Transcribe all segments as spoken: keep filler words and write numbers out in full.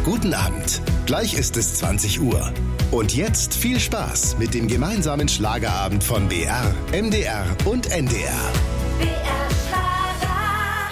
Guten Abend. Gleich ist es zwanzig Uhr. Und jetzt viel Spaß mit dem gemeinsamen Schlagerabend von B R, M D R und N D R. B R Schlager.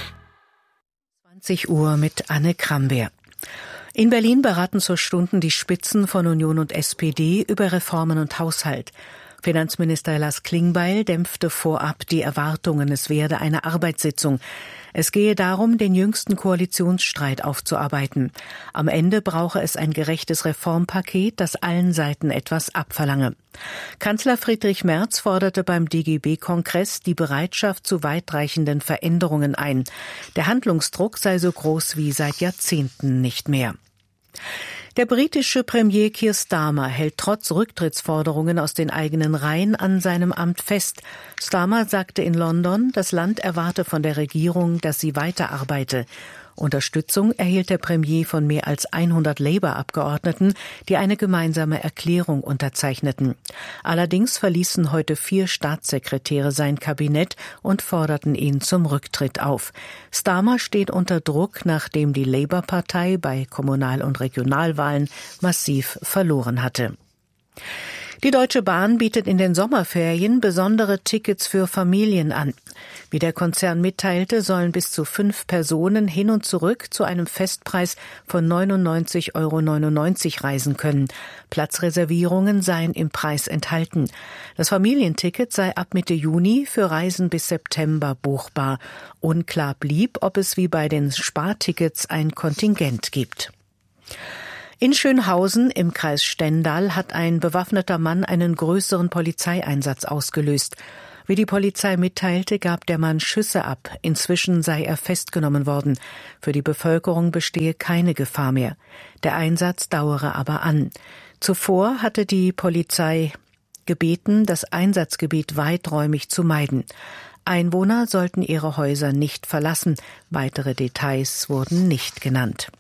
zwanzig Uhr mit Anne Krambeer. In Berlin beraten zur Stunden die Spitzen von Union und S P D über Reformen und Haushalt. Finanzminister Lars Klingbeil dämpfte vorab die Erwartungen, es werde eine Arbeitssitzung. Es gehe darum, den jüngsten Koalitionsstreit aufzuarbeiten. Am Ende brauche es ein gerechtes Reformpaket, das allen Seiten etwas abverlange. Kanzler Friedrich Merz forderte beim D G B-Kongress die Bereitschaft zu weitreichenden Veränderungen ein. Der Handlungsdruck sei so groß wie seit Jahrzehnten nicht mehr. Der britische Premier Keir Starmer hält trotz Rücktrittsforderungen aus den eigenen Reihen an seinem Amt fest. Starmer sagte in London, das Land erwarte von der Regierung, dass sie weiterarbeite. Unterstützung erhielt der Premier von mehr als hundert Labour-Abgeordneten, die eine gemeinsame Erklärung unterzeichneten. Allerdings verließen heute vier Staatssekretäre sein Kabinett und forderten ihn zum Rücktritt auf. Starmer steht unter Druck, nachdem die Labour-Partei bei Kommunal- und Regionalwahlen massiv verloren hatte. Die Deutsche Bahn bietet in den Sommerferien besondere Tickets für Familien an. Wie der Konzern mitteilte, sollen bis zu fünf Personen hin und zurück zu einem Festpreis von neunundneunzig Euro neunundneunzig reisen können. Platzreservierungen seien im Preis enthalten. Das Familienticket sei ab Mitte Juni für Reisen bis September buchbar. Unklar blieb, ob es wie bei den Spartickets ein Kontingent gibt. In Schönhausen im Kreis Stendal hat ein bewaffneter Mann einen größeren Polizeieinsatz ausgelöst. Wie die Polizei mitteilte, gab der Mann Schüsse ab. Inzwischen sei er festgenommen worden. Für die Bevölkerung bestehe keine Gefahr mehr. Der Einsatz dauere aber an. Zuvor hatte die Polizei gebeten, das Einsatzgebiet weiträumig zu meiden. Einwohner sollten ihre Häuser nicht verlassen. Weitere Details wurden nicht genannt.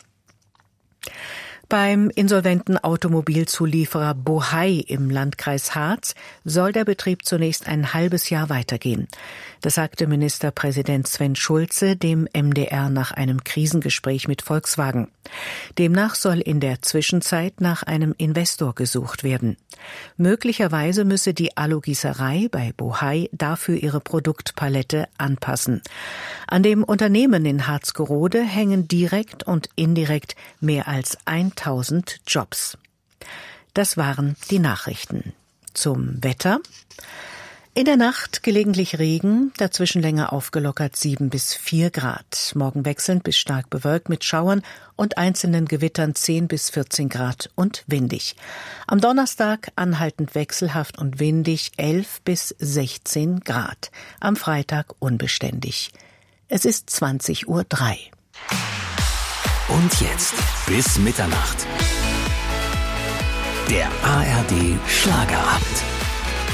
Beim insolventen Automobilzulieferer Bohai im Landkreis Harz soll der Betrieb zunächst ein halbes Jahr weitergehen. Das sagte Ministerpräsident Sven Schulze dem M D R nach einem Krisengespräch mit Volkswagen. Demnach soll in der Zwischenzeit nach einem Investor gesucht werden. Möglicherweise müsse die Alugießerei bei Bohai dafür ihre Produktpalette anpassen. An dem Unternehmen in Harzgerode hängen direkt und indirekt mehr als tausend Jobs. Das waren die Nachrichten. Zum Wetter. In der Nacht gelegentlich Regen, dazwischen länger aufgelockert sieben bis vier Grad. Morgen wechselnd bis stark bewölkt mit Schauern und einzelnen Gewittern zehn bis vierzehn Grad und windig. Am Donnerstag anhaltend wechselhaft und windig elf bis sechzehn Grad. Am Freitag unbeständig. Es ist zwanzig Uhr drei. Und jetzt bis Mitternacht. Der A R D Schlagerabend.